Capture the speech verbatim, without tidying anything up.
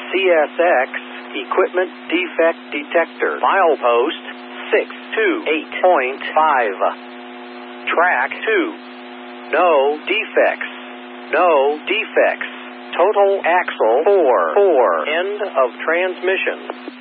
C S X Equipment Defect Detector. Milepost six two eight point five. Track two. No defects. No defects. Total axle four four. End of transmission.